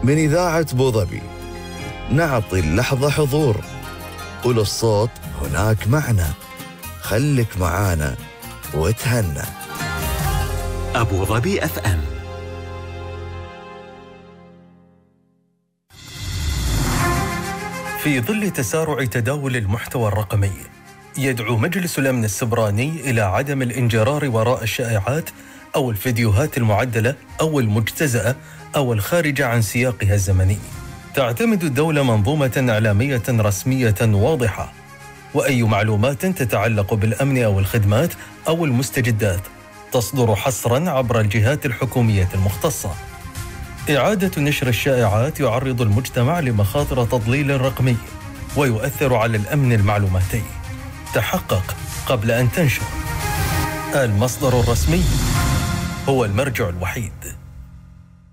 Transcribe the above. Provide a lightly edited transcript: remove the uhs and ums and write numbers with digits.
من إذاعة بوظبي نعطي اللحظة حضور، وللصوت هناك معنى. خلك معانا وتهنى. أبو ظبي اف ام. في ظل تسارع تداول المحتوى الرقمي، يدعو مجلس الأمن السبراني إلى عدم الانجرار وراء الشائعات أو الفيديوهات المعدلة أو المجتزأة أو الخارجة عن سياقها الزمني. تعتمد الدولة منظومة إعلامية رسمية واضحة، وأي معلومات تتعلق بالأمن أو الخدمات أو المستجدات تصدر حصراً عبر الجهات الحكومية المختصة. إعادة نشر الشائعات يعرض المجتمع لمخاطر تضليل رقمي ويؤثر على الأمن المعلوماتي. تحقق قبل أن تنشر. المصدر الرسمي هو المرجع الوحيد.